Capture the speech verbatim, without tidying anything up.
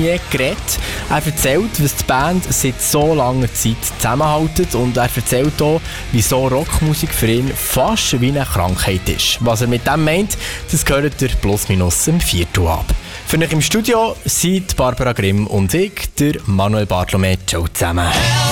nie geredet. Er erzählt, was die Band seit so langer Zeit zusammenhält und er erzählt auch, wieso Rockmusik für ihn fast wie eine Krankheit ist. Was er mit dem meint, das gehört ihr plus minus im Viertel ab. Für euch im Studio sind Barbara Grimm und ich, der Manuel Bartolomé. Ciao zusammen.